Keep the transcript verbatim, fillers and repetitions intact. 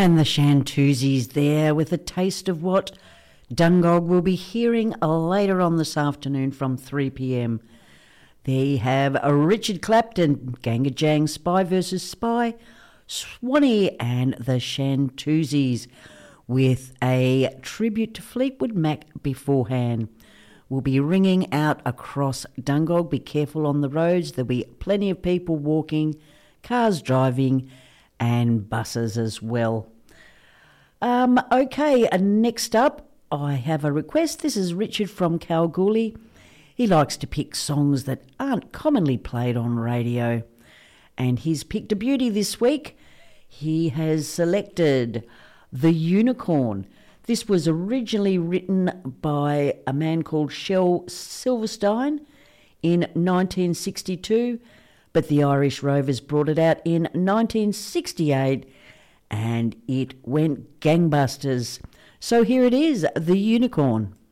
And the Shantuzis there with a taste of what Dungog will be hearing later on this afternoon from three p.m. There you have a Richard Clapton, Gangajang, Spy versus Spy, Swanee and the Shantuzis with a tribute to Fleetwood Mac beforehand. We'll be ringing out across Dungog. Be careful on the roads. There'll be plenty of people walking, cars driving and buses as well. Um, okay, uh, next up I have a request. This is Richard from Kalgoorlie. He likes to pick songs that aren't commonly played on radio. And he's picked a beauty this week. He has selected The Unicorn. This was originally written by a man called Shel Silverstein in nineteen sixty-two, but the Irish Rovers brought it out in nineteen sixty-eight and it went gangbusters. So here it is, The Unicorn.